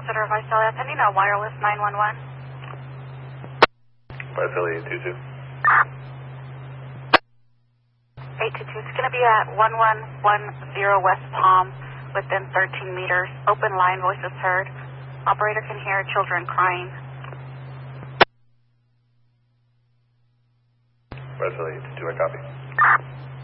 Center of Visalia, pending a wireless 911. Visalia 22. 822. It's going to be at 1110 West Palm, within 13 meters. Open line, voices heard. Operator can hear children crying. Visalia 22, I copy.